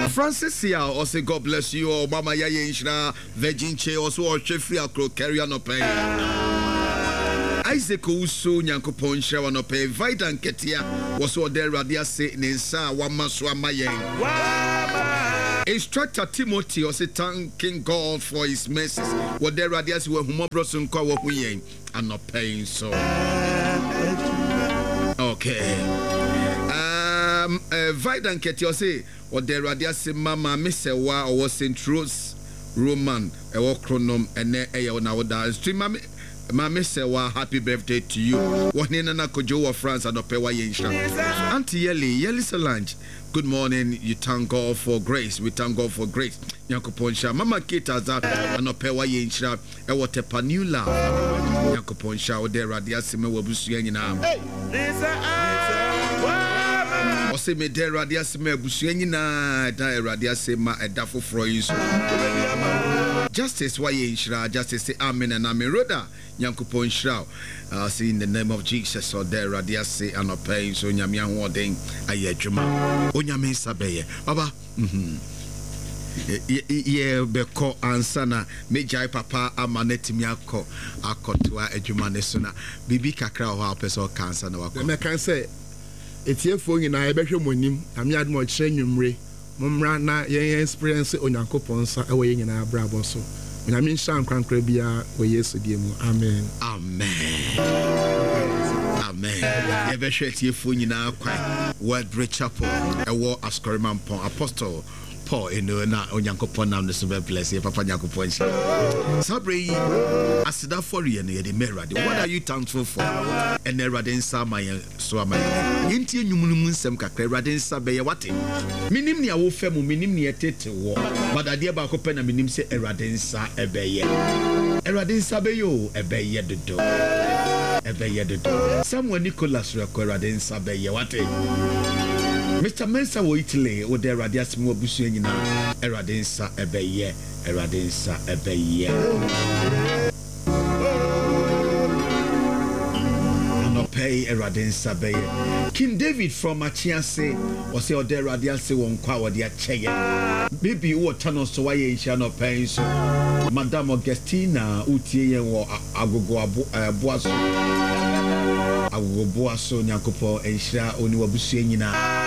Francis here also God bless you all. Mama Yaya Inshra Virgin Che also or Chefri Akro carry on pay. Isaac Uso Nyankopon Shra no pay. Vidan Ketia was what there radia say Nensa Wamaswa Mayen. Instructor Timothy also thanking God for his mercies. What there radias were Humobrosun Kawa Huyen and not paying so. Okay. Vidan Ketia say what there radias Mama Missewa or was St. Rose Roman a walk chronom and now stream Mama Sewa, happy birthday to you. One in an Kojo of France and Opewa Yensha. Auntie Yeli Solange, good morning. You thank God for grace. We thank God for grace. Yankoponsha, Mama Kitaza and Opewa Yensha, a water new love. Yankoponsha, or there Radiasime Wabusianina. Ose me there Radiasime Busianina, Dia Radiasema, a Dafo Frois. Justice Wayenshra, Justice say Amen and Amen. Roda, Yankopon Shroud. See in the name of Jesus, or there Radiase and Opay, so Yamian Warding, Ayajuma, Onyamin Sabeye. Baba, ye beko ansana, Majai Papa, Amanetimiako, Akotua, Ejumanesuna, Bibi Kakra, or Peso Cancer. No, I can say it's your phone in I bet you monim, I'm yard more training. Mumra na ye experience Onyankopon sa away in our bravo so. When I mean Sham Crankrebia or yes again. Amen. Amen. Amen. Ever shake your phone in our quiet word Chapel, a war Ascoriman Pon Apostle. Paul in na Onyankopon nam the super bless ye Papa Nyankopon. Sabre asida for ye na the mirror. What are you thankful for? And the Raden Sama so am I. Inti nyumunumun sem kakra Raden Sabe ye wate. Minim ni awo fem minim ni etete wo. But ade ba ko pe na minim se Raden Sa ebeye. Raden Sabe yo ebeye dodo. Ebeye dodo. Samuel Nicholas Rako Raden Sabe ye wate. Mr. Mensa wo Italy wo de radias mo busu nyina Eradensa ebeye Eradensa ebeye no pay Eradensa beye King David from Achiase was say de radias won kwa wo de acheye baby wo tano so wa ye insha no pay so Madam Augustina utie yen wo agogo aboaso Nyankopon enhira oni wabusu nyina